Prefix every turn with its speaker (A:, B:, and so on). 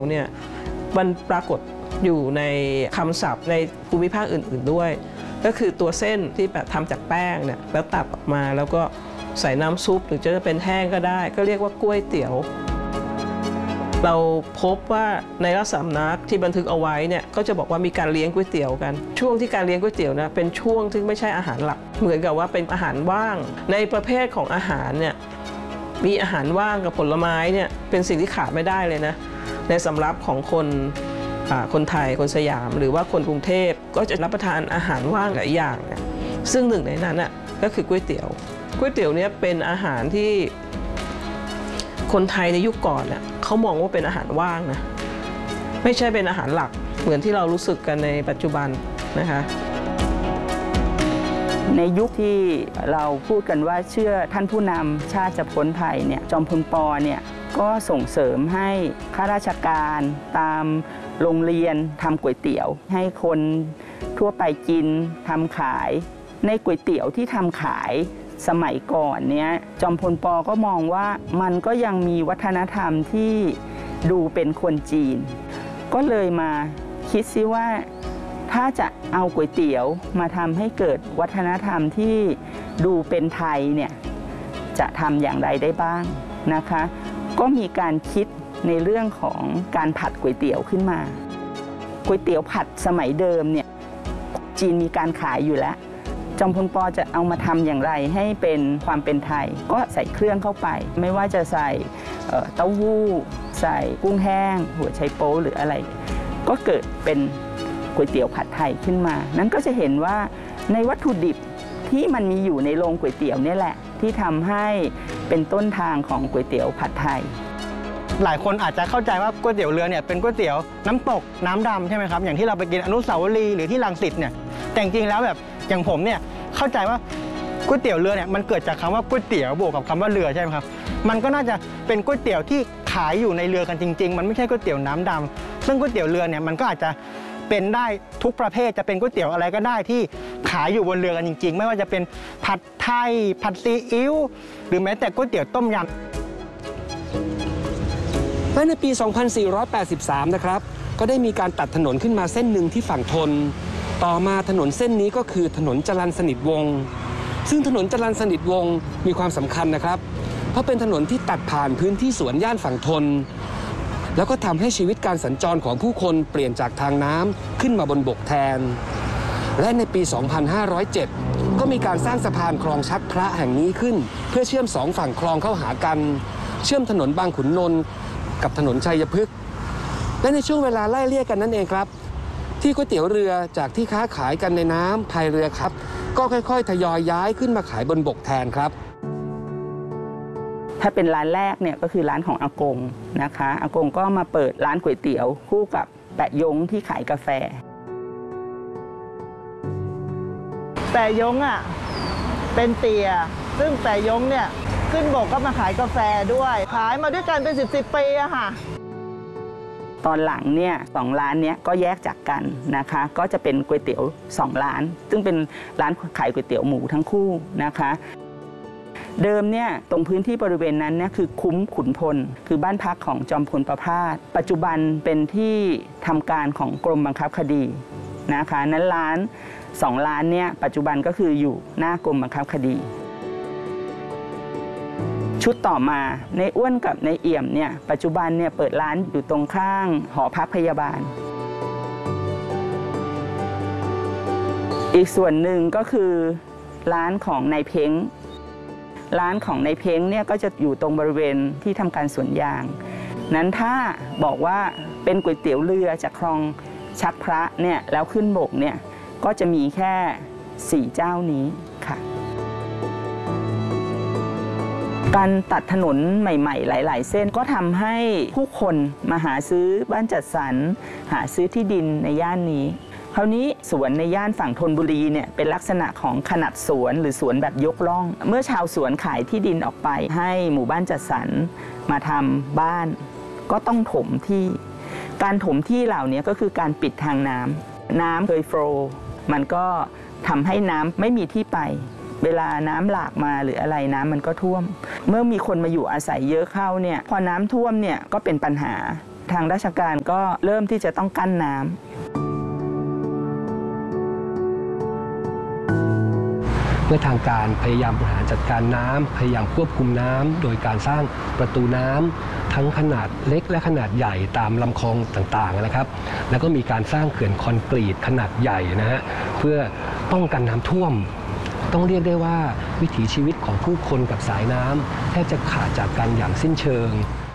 A: เนี่ยมันปรากฏอยู่ในคำศัพท์ในภูมิภาคอื่นๆด้วยก็คือตัวเส้นที่แบบทำจากแป้งเนี่ยแล้วตัดออกมาแล้วก็ใส่น้ำซุปหรือจะเป็นแห้งก็ได้ก็เรียกว่าก๋วยเตี๋ยวเราพบว่าในราชสำนักที่บันทึกเอาไว้เนี่ยก็จะบอกว่ามีการเลี้ยงก๋วยเตี๋ยวกันช่วงที่การเลี้ยงก๋วยเตี๋ยวนะเป็นช่วงที่ไม่ใช่อาหารหลักเหมือนกับว่าเป็นอาหารว่างในประเภทของอาหารเนี่ยมีอาหารว่างกับผลไม้เนี่ยเป็นสิ่งที่ขาดไม่ได้เลยนะในสำรับของคนไทยคนสยามหรือว่าคนกรุงเทพก็จะรับประทานอาหารว่างหลายอย่างเนี่ยซึ่งหนึ่งในนั้นก็คือก๋วยเตี๋ยวเนี่ยเป็นอาหารที่คนไทยในยุคก่อนเขามองว่าเป็นอาหารว่างนะไม่ใช่เป็นอาหารหลักเหมือนที่เรารู้สึกกันในปัจจุบันนะคะ
B: ในยุคที่เราพูดกันว่าเชื่อท่านผู้นำชาติจะพ้นภัยเนี่ยจอมพลป.เนี่ยก็ส่งเสริมให้ข้าราชการตามโรงเรียนทำก๋วยเตี๋ยวให้คนทั่วไปกินทำขายในก๋วยเตี๋ยวที่ทำขายสมัยก่อนเนี่ยจอมพลป.ก็มองว่ามันก็ยังมีวัฒนธรรมที่ดูเป็นคนจีนก็เลยมาคิดซิว่าถ้าจะเอาก๋วยเตี๋ยวมาทำให้เกิดวัฒนธรรมที่ดูเป็นไทยเนี่ยจะทำอย่างไรได้บ้างนะคะก็มีการคิดในเรื่องของการผัดก๋วยเตี๋ยวขึ้นมาก๋วยเตี๋ยวผัดสมัยเดิมเนี่ยจีนมีการขายอยู่แล้วจอมพลป.จะเอามาทำอย่างไรให้เป็นความเป็นไทยก็ใส่เครื่องเข้าไปไม่ว่าจะใส่เต้าหู้ใส่กุ้งแห้งหัวไชโป๊หรืออะไรก็เกิดเป็นก๋วยเตี๋ยวผัดไทยขึ้นมานั้นก็จะเห็นว่าในวัตถุดิบที่มันมีอยู่ในโรงก๋วยเตี๋ยวนี่แหละที่ทำให้เป็นต้นทางของก๋วยเตี๋ยวผัดไทย
C: หลายคนอาจจะเข้าใจว่าก๋วยเตี๋ยวเรือเนี่ยเป็นก๋วยเตี๋ยวน้ำตกน้ำดำใช่ไหมครับอย่างที่เราไปกินอนุสาวรีย์หรือที่รังสิตเนี่ยแต่จริงๆแล้วแบบอย่างผมเนี่ยเข้าใจว่าก๋วยเตี๋ยวเรือเนี่ยมันเกิดจากคำว่าก๋วยเตี๋ยวบวกกับคำว่าเรือใช่ไหมครับมันก็น่าจะเป็นก๋วยเตี๋ยวที่ขายอยู่ในเรือกันจริงๆมันไม่ใช่ก๋วยเตี๋ยวน้ำดำซึ่งก๋วยเตี๋ยวเรือเนี่ยมันก็อาจจะเป็นได้ทุกประเภทจะเป็นก๋วยเตี๋ยวอะไรก็ได้ที่ขายอยู่บนเรือกันจริงๆไม่ว่าจะเป็นผัดไทยผัดซีอิ๊วหรือแม้แต่ก๋วยเตี๋ยวต้มยำ
D: และในปี 2483 นะครับก็ได้มีการตัดถนนขึ้นมาเส้นหนึ่งที่ฝั่งธนต่อมาถนนเส้นนี้ก็คือถนนจรัญสนิทวงศ์ซึ่งถนนจรัญสนิทวงศ์มีความสำคัญนะครับเพราะเป็นถนนที่ตัดผ่านพื้นที่สวนย่านฝั่งธนแล้วก็ทำให้ชีวิตการสัญจรของผู้คนเปลี่ยนจากทางน้ำขึ้นมาบนบกแทนและในปี 2507 ก็มีการสร้างสะพานคลองชักพระแห่งนี้ขึ้นเพื่อเชื่อมสองฝั่งคลองเข้าหากันเชื่อมถนนบางขุนนนท์กับถนนชัยพฤกษ์และในช่วงเวลาไล่เลี่ยกันนั่นเองครับที่ก๋วยเตี๋ยวเรือจากที่ค้าขายกันในน้ำพายเรือครับก็ค่อยๆทยอยย้ายขึ้นมาขายบนบกแทนครับ
B: ถ้าเป็นร้านแรกเนี่ยก็คือร้านของอากงนะคะอากงก็มาเปิดร้านก๋วยเตี๋ยวคู่กับแปะยงที่ขายกาแฟ
E: แปะยงเป็นเตี๋ยซึ่งแปะยงเนี่ยขึ้นบกก็มาขายกาแฟด้วยขายมาด้วยกันเป็น10 ปีอะค่ะ
B: ตอนหลังเนี่ย2 ร้านนี้ก็แยกจากกันนะคะก็จะเป็นก๋วยเตี๋ยว2 ร้านซึ่งเป็นร้านขายก๋วยเตี๋ยวหมูทั้งคู่นะคะเดิมเนี่ยตรงพื้นที่บริเวณนั้นเนี่ยคือคุ้มขุนพลคือบ้านพักของจอมพลประภาสปัจจุบันเป็นที่ทำการของกรมบังคับคดีนะคะนั้นร้าน2 ร้านเนี่ยปัจจุบันก็คืออยู่หน้ากรมบังคับคดีชุดต่อมาในอ้วนกับในเอี่ยมเนี่ยปัจจุบันเนี่ยเปิดร้านอยู่ตรงข้างหอพักพยาบาลอีกส่วนหนึ่งก็คือร้านของนายเพ้งร้านของนายเพ้งเนี่ยก็จะอยู่ตรงบริเวณที่ทำการสวนยางนั้นถ้าบอกว่าเป็นก๋วยเตี๋ยวเรือจากคลองชักพระเนี่ยแล้วขึ้นบกเนี่ยก็จะมีแค่4 เจ้านี้ค่ะการตัดถนนใหม่ๆหลายๆเส้นก็ทำให้ผู้คนมาหาซื้อบ้านจัดสรรหาซื้อที่ดินในย่านนี้คราวนี้สวนในย่านฝั่งธนบุรีเนี่ยเป็นลักษณะของขนาดสวนหรือสวนแบบยกล่องเมื่อชาวสวนขายที่ดินออกไปให้หมู่บ้านจัดสรรมาทำบ้านก็ต้องถมที่การถมที่เหล่านี้ก็คือการปิดทางน้ำเคยโฟลว์มันก็ทำให้น้ำไม่มีที่ไปเวลาน้ำหลากมาหรืออะไรน้ำมันก็ท่วมเมื่อมีคนมาอยู่อาศัยเยอะเข้าเนี่ยพอน้ำท่วมเนี่ยก็เป็นปัญหาทางราชการก็เริ่มที่จะต้องกั้นน้ำ
D: เมื่อทางการพยายามบริหารจัดการน้ำพยายามควบคุมน้ำโดยการสร้างประตูน้ำทั้งขนาดเล็กและขนาดใหญ่ตามลำคลองต่างๆนะครับแล้วก็มีการสร้างเขื่อนคอนกรีตขนาดใหญ่นะฮะเพื่อป้องกันน้ำท่วมต้องเรียกได้ว่าวิถีชีวิตของผู้คนกับสายน้ำแทบจะขาดจากกันอย่างสิ้นเชิง